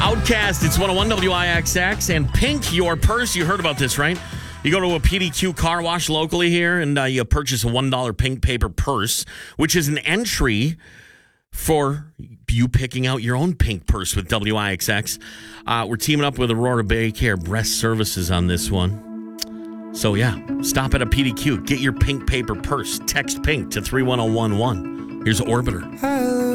Outcast, it's 101 WIXX. And Pink Your Purse. You heard about this, right? You go to a PDQ car wash locally here and you purchase a $1 pink paper purse, which is an entry for you picking out your own pink purse with WIXX. We're teaming up with Aurora Bay Care Breast Services on this one. So, yeah, stop at a PDQ. Get your pink paper purse. Text pink to 31011. Here's Orbiter.